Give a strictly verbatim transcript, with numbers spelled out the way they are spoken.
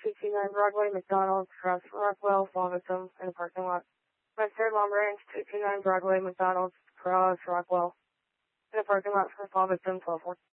two two nine Broadway, McDonald's, across Rockwell, Fall Victim, in the parking lot. Western Long Range, two two nine Broadway, McDonald's, across Rockwell, in the parking lot for Fall Victim, twelve four.